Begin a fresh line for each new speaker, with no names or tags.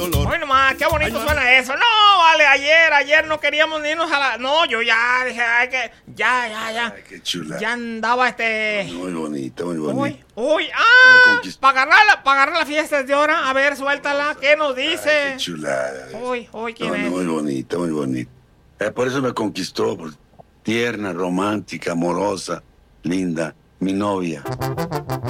dolor.
Hoy nomás, qué bonito suena eso. No, vale, ayer no queríamos ni irnos a la... No, yo ya dije, ay, que... Ya.
Ay, qué chula.
Ya andaba
Muy bonita, muy bonita.
Uy, para agarrar la fiesta de ahora. A ver, suéltala, ¿qué nos dice?
Ay, qué chulada.
Uy, ¿quién es?
Muy bonita, muy bonita. Por eso me conquistó, pues, tierna, romántica, amorosa, linda, mi novia.